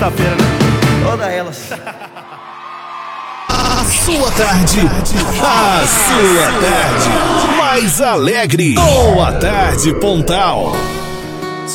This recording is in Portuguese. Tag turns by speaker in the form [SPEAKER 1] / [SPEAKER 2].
[SPEAKER 1] Quinta-feira, né? Todas elas.
[SPEAKER 2] A sua tarde. A sua tarde. Mais alegre. Com a Tarde Pontal.